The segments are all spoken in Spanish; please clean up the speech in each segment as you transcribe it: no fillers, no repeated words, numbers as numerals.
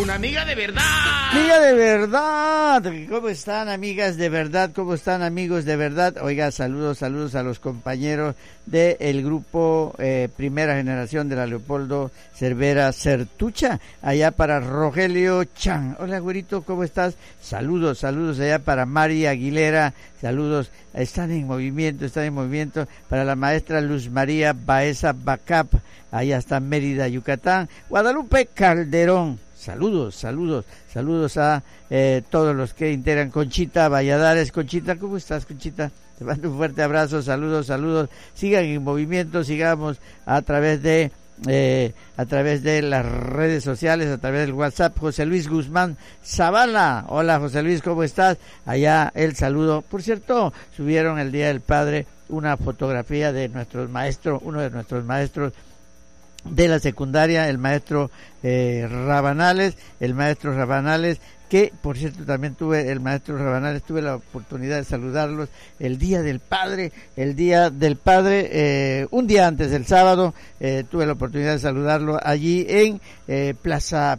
Una amiga de verdad. Amiga de verdad. ¿Cómo están, amigas de verdad? ¿Cómo están, amigos de verdad? Oiga, saludos a los compañeros del grupo Primera Generación de la Leopoldo Cervera Sertucha, allá para Rogelio Chan. Hola, güerito, ¿cómo estás? Saludos allá para Mari Aguilera. Saludos, están en movimiento para la maestra Luz María Baeza Bacap, allá está Mérida, Yucatán. Guadalupe Calderón. Saludos a todos los que integran. Conchita Valladares. Conchita, ¿cómo estás, Conchita? Te mando un fuerte abrazo, saludos. Sigan en movimiento, sigamos a través de las redes sociales, a través del WhatsApp. José Luis Guzmán Zavala. Hola, José Luis, ¿cómo estás? Allá el saludo. Por cierto, subieron el Día del Padre una fotografía de uno de nuestros maestros de la secundaria, el maestro Rabanales, que por cierto también tuve la oportunidad de saludarlos el Día del Padre, un día antes del sábado, tuve la oportunidad de saludarlo allí en Plaza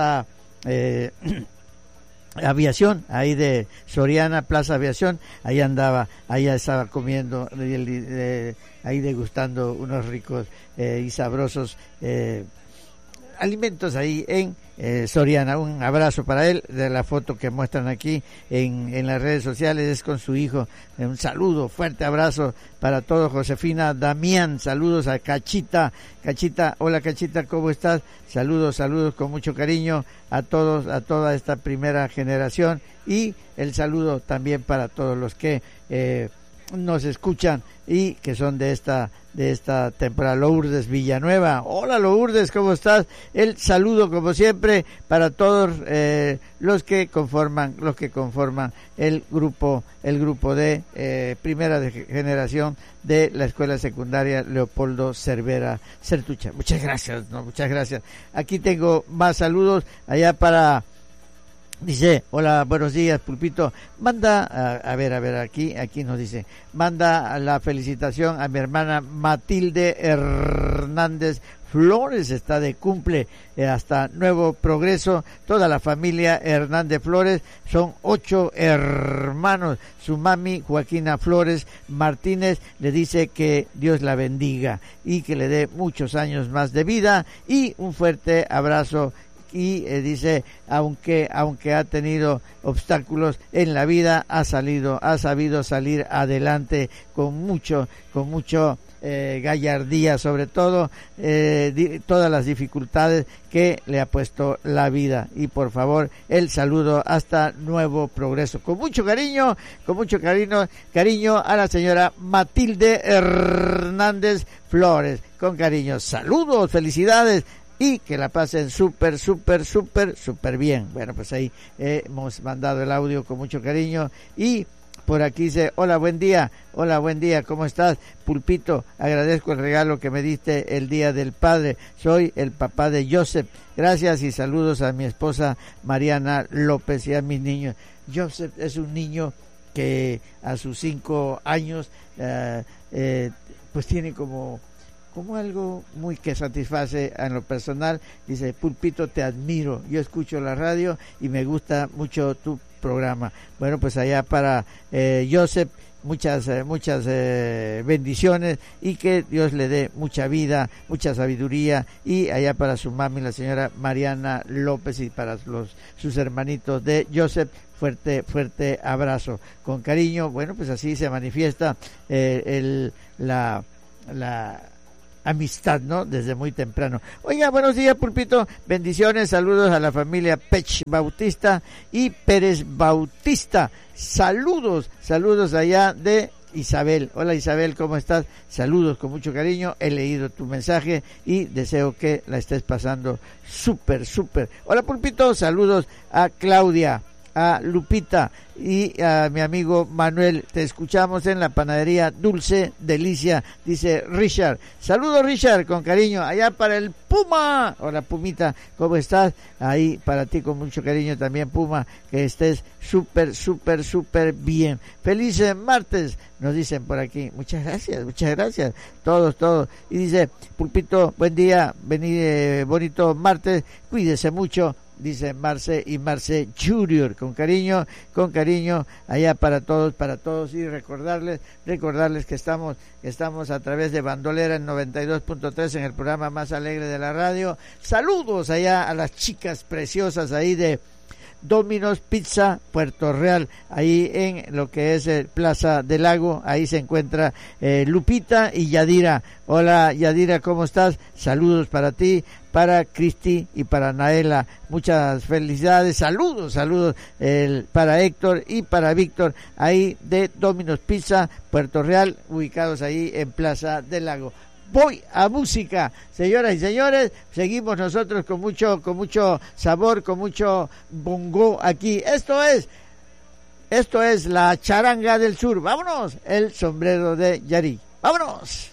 Aviación, ahí de Soriana, Plaza Aviación. Allá estaba comiendo, ahí degustando unos ricos y sabrosos alimentos ahí en Soriana. Un abrazo para él. De la foto que muestran aquí en las redes sociales es con su hijo. Un saludo, fuerte abrazo para todos. Josefina Damián, saludos a Cachita, hola Cachita, ¿cómo estás? Saludos con mucho cariño a todos, a toda esta primera generación, y el saludo también para todos los que nos escuchan y que son de esta temporada. Lourdes Villanueva, hola Lourdes, ¿cómo estás? El saludo como siempre para todos los que conforman el grupo de primera generación de la escuela secundaria Leopoldo Cervera Sertucha. Muchas gracias. Aquí tengo más saludos allá para. Dice, hola, buenos días, Pulpito. Manda, a ver, aquí nos dice, manda la felicitación a mi hermana Matilde Hernández Flores, está de cumple hasta Nuevo Progreso. Toda la familia Hernández Flores, son 8 hermanos. Su mami, Joaquina Flores Martínez, le dice que Dios la bendiga y que le dé muchos años más de vida, y un fuerte abrazo. Y dice, aunque ha tenido obstáculos en la vida, ha sabido salir adelante con mucho gallardía, sobre todo todas las dificultades que le ha puesto la vida. Y por favor, el saludo hasta Nuevo Progreso. Con mucho cariño a la señora Matilde Hernández Flores. Con cariño, saludos, felicidades. Y que la pasen súper bien. Bueno, pues ahí hemos mandado el audio con mucho cariño. Y por aquí dice, hola, buen día, ¿cómo estás? Pulpito, agradezco el regalo que me diste el Día del Padre. Soy el papá de Joseph. Gracias y saludos a mi esposa Mariana López y a mis niños. Joseph es un niño que a sus 5 años pues tiene como algo muy que satisface en lo personal. Dice, Pulpito, te admiro, yo escucho la radio y me gusta mucho tu programa. Bueno, pues allá para Joseph, muchas bendiciones, y que Dios le dé mucha vida, mucha sabiduría, y allá para su mami, la señora Mariana López, y para sus hermanitos de Joseph, fuerte abrazo. Con cariño, bueno, pues así se manifiesta la amistad, ¿no? Desde muy temprano. Oiga, buenos días, Pulpito, bendiciones, saludos a la familia Pech Bautista y Pérez Bautista. Saludos allá de Isabel. Hola Isabel, ¿cómo estás? Saludos con mucho cariño, he leído tu mensaje y deseo que la estés pasando súper. Hola Pulpito, saludos a Claudia, a Lupita y a mi amigo Manuel. Te escuchamos en la panadería Dulce Delicia, dice Richard. Saludos Richard, con cariño, allá para el Puma. Hola Pumita, ¿cómo estás? Ahí para ti con mucho cariño también, Puma, que estés súper bien. Feliz martes, nos dicen por aquí. Muchas gracias, todos. Y dice, Pulpito, buen día, bonito martes, cuídese mucho dice Marce y Marce Junior, con cariño, allá para todos, y recordarles que estamos a través de Bandolera en 92.3 en el programa más alegre de la radio. Saludos allá a las chicas preciosas ahí de Domino's Pizza Puerto Real, ahí en lo que es Plaza del Lago. Ahí se encuentra Lupita y Yadira. Hola Yadira, ¿cómo estás? Saludos para ti, para Cristi y para Naela. Muchas felicidades, saludos para Héctor y para Víctor, ahí de Domino's Pizza Puerto Real, ubicados ahí en Plaza del Lago. Voy a música, señoras y señores, seguimos nosotros con mucho sabor, con mucho bongo aquí. Esto es la charanga del sur. Vámonos, el sombrero de Yari. Vámonos.